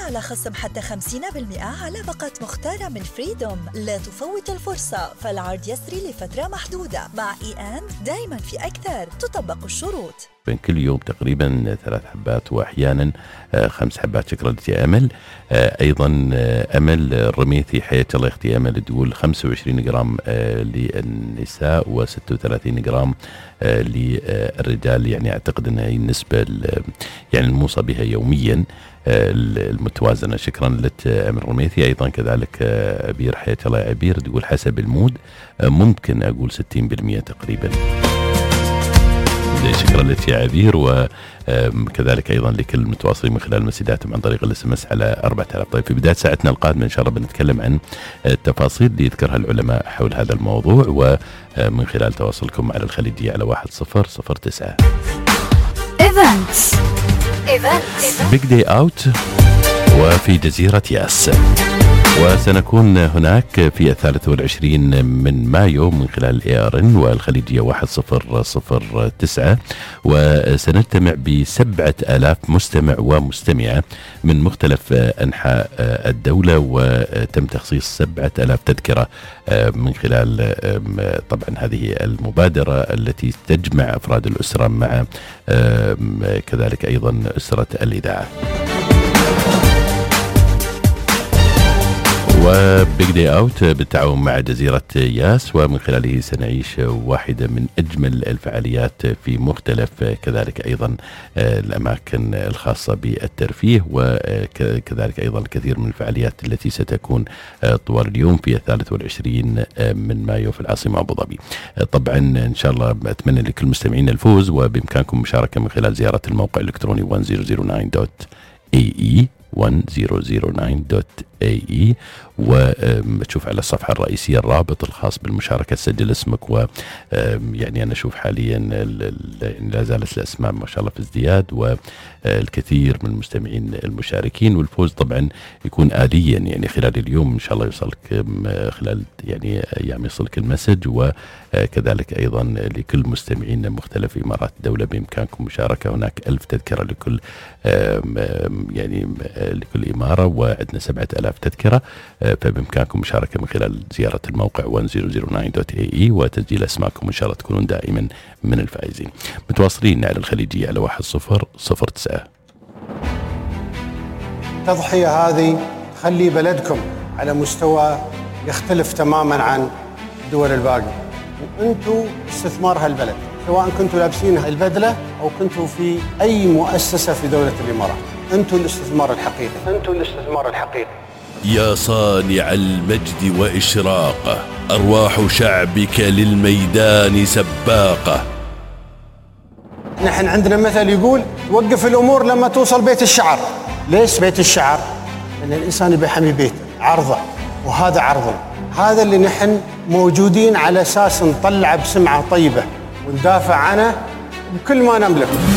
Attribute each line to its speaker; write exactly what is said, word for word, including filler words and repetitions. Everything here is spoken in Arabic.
Speaker 1: على خصم حتى خمسين بالمئة على باقة مختارة من فريدوم. لا تفوت الفرصة، فالعرض يسري لفترة محدودة. مع إي أند دايما في أكثر، تطبق الشروط.
Speaker 2: بين كل يوم تقريبا ثلاث حبات وأحيانا خمس حبات. شكرا لك يا أمل. أيضا أمل الرميثي، حياك الله أختي أمل، تقول خمسة وعشرين جرام للنساء وستة وثلاثين جرام للرجال. يعني أعتقد أن هي النسبة يعني الموصى بها يوميا المتوازنة. شكرا لك أمل الرميثي. أيضا كذلك عبير، حياك الله عبير، تقول حسب المود ممكن أقول ستين بالمئة تقريبا. شكرا لك يا عبير. وكذلك ايضا لكل المتواصلين من خلال مسجاتهم عن طريق الاس ام اس على أربعة آلاف. طيب في بدايه ساعتنا القادمه ان شاء الله بنتكلم عن التفاصيل اللي يذكرها العلماء حول هذا الموضوع، ومن خلال تواصلكم على الخليجيه على واحد صفر صفر تسعة.
Speaker 3: ايفنتس ايفنتس
Speaker 2: بيج داي اوت وفي جزيره ياس، وسنكون هناك في الثالث والعشرين من مايو من خلال اي ار ان والخليجية واحد صفر صفر تسعة، وسنجتمع بسبعة آلاف مستمع ومستمعة من مختلف أنحاء الدولة، وتم تخصيص سبعة آلاف تذكرة من خلال طبعا هذه المبادرة التي تجمع أفراد الأسرة مع كذلك أيضا أسرة الإذاعة. وبيج داي اوت بالتعاون مع جزيرة ياس، ومن خلاله سنعيش واحدة من أجمل الفعاليات في مختلف كذلك أيضا الأماكن الخاصة بالترفيه، وكذلك أيضا الكثير من الفعاليات التي ستكون طوال اليوم في الثالث والعشرين من مايو في العاصمة أبو ظبي. طبعا إن شاء الله أتمنى لكل المستمعين الفوز، وبإمكانكم مشاركة من خلال زيارة الموقع الإلكتروني ألف تسعة دوت إيه إي ألف تسعة دوت إيه إي، وتشوف على الصفحة الرئيسية الرابط الخاص بالمشاركة، سجل اسمك. و يعني أنا أشوف حاليا لا زالت الأسماء ما شاء الله في ازدياد، والكثير من المستمعين المشاركين، والفوز طبعا يكون آليا يعني خلال اليوم إن شاء الله يوصلك خلال يعني أيام يوصلك المسج. وكذلك أيضا لكل مستمعين مختلف إمارات الدولة بإمكانكم مشاركة. هناك ألف تذكرة لكل يعني لكل إمارة، وعندنا سبعة آلاف تذكرة، فبإمكانكم مشاركة من خلال زيارة الموقع ألف تسعة دوت إيه إي وتسجيل أسماءكم، إن شاء الله تكونون دائما من الفائزين. متواصلين على الخليجية على واحد صفر صفر تسعة.
Speaker 4: التضحية هذه تخلي بلدكم على مستوى يختلف تماما عن الدول الباقية، وأنتوا استثمار هالبلد، سواء كنتوا لابسين البدلة أو كنتوا في أي مؤسسة في دولة الإمارات. أنتوا الاستثمار الحقيقي، أنتوا الاستثمار الحقيقي.
Speaker 5: يا صانع المجد وإشراقه، أرواح شعبك للميدان سباقة.
Speaker 4: نحن عندنا مثل يقول وقف الأمور لما توصل بيت الشعر. ليش بيت الشعر؟ لأن الإنسان يبي يحمي بيته، عرضه، وهذا عرضنا. هذا اللي نحن موجودين على أساس نطلع بسمعة طيبة وندافع عنه بكل ما نملك.